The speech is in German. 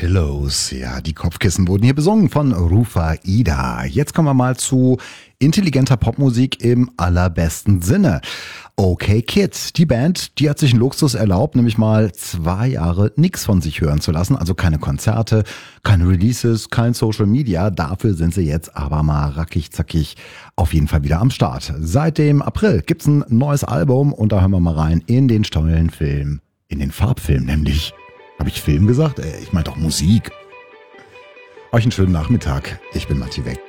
Pillows. Ja, die Kopfkissen wurden hier besungen von Rufa Ida. Jetzt kommen wir mal zu intelligenter Popmusik im allerbesten Sinne. Okay Kid, die Band, die hat sich einen Luxus erlaubt, nämlich mal 2 Jahre nichts von sich hören zu lassen. Also keine Konzerte, keine Releases, kein Social Media. Dafür sind sie jetzt aber mal rackig zackig auf jeden Fall wieder am Start. Seit dem April gibt's ein neues Album und da hören wir mal rein in den tollen Film. In den Farbfilm nämlich. Habe ich Film gesagt? Ich meine doch Musik. Euch einen schönen Nachmittag. Ich bin Matti Weck.